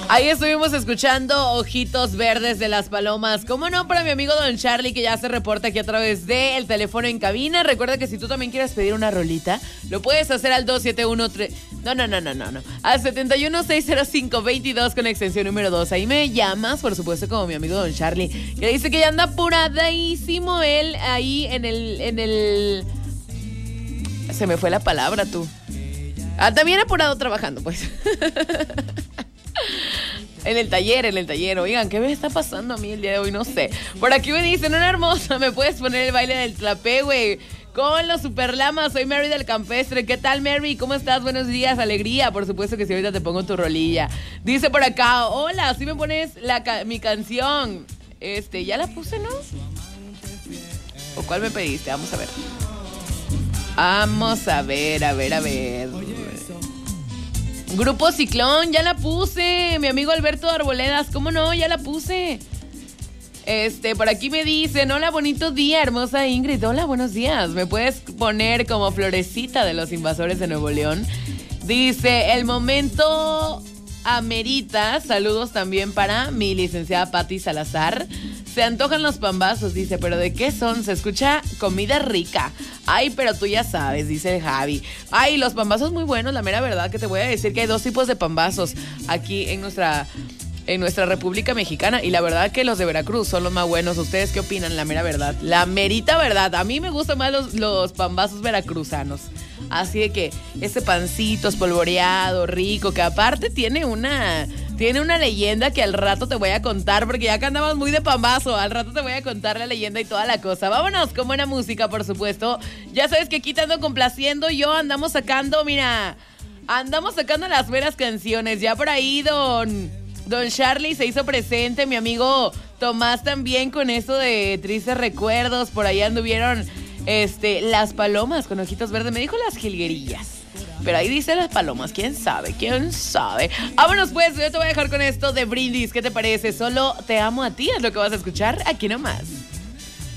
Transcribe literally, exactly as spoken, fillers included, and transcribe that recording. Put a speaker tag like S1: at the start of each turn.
S1: Ahí estuvimos escuchando Ojitos Verdes de las Palomas. ¿Cómo no? Para mi amigo Don Charlie, que ya se reporta aquí a través del teléfono en cabina. Recuerda que si tú también quieres pedir una rolita, lo puedes hacer al dos siete uno tres... No, no, no, no, no, no. Al setenta y uno seis cero cinco veintidós con extensión número dos. Ahí me llamas, por supuesto, como mi amigo Don Charlie, que dice que ya anda apuradísimo él ahí en el... en el... Se me fue la palabra, tú. Ah, también apurado trabajando, pues. En el taller, en el taller. Oigan, ¿qué me está pasando a mí el día de hoy? No sé. Por aquí me dicen, una hermosa, ¿me puedes poner el baile del tlapé, güey? Con los superlamas, soy Mary del Campestre. ¿Qué tal, Mary? ¿Cómo estás? Buenos días, alegría. Por supuesto que sí, ahorita te pongo tu rolilla. Dice por acá, hola, ¿sí me pones la ca- mi canción? Este, ya la puse, ¿no? ¿O cuál me pediste? Vamos a ver. Vamos a ver, a ver, a ver. Grupo Ciclón, ya la puse. Mi amigo Alberto Arboledas, ¿cómo no? Ya la puse. Este, por aquí me dicen, hola, bonito día, hermosa Ingrid. Hola, buenos días. ¿Me puedes poner como Florecita de los Invasores de Nuevo León? Dice, el momento amerita. Saludos también para mi licenciada Patti Salazar. Se antojan los pambazos, dice, pero ¿de qué son? Se escucha comida rica. Ay, pero tú ya sabes, dice el Javi. Ay, los pambazos muy buenos, la mera verdad que te voy a decir que hay dos tipos de pambazos aquí en nuestra... en nuestra República Mexicana, y la verdad que los de Veracruz son los más buenos. ¿Ustedes qué opinan? La mera verdad, la merita verdad. A mí me gustan más los, los pambazos veracruzanos. Así de que ese pancito espolvoreado, rico, que aparte tiene una, tiene una leyenda que al rato te voy a contar, porque ya que andamos muy de pambazo, al rato te voy a contar la leyenda y toda la cosa. Vámonos con buena música, por supuesto. Ya sabes que aquí te ando complaciendo yo, andamos sacando, mira, andamos sacando las veras canciones. Ya por ahí, don... Don Charlie se hizo presente, mi amigo Tomás también con eso de tristes recuerdos. Por ahí anduvieron este, las palomas con ojitos verdes. Me dijo las jilguerillas, pero ahí dice las palomas. ¿Quién sabe? ¿Quién sabe? Vámonos pues, yo te voy a dejar con esto de Brindis. ¿Qué te parece? Solo te amo a ti, es lo que vas a escuchar aquí nomás.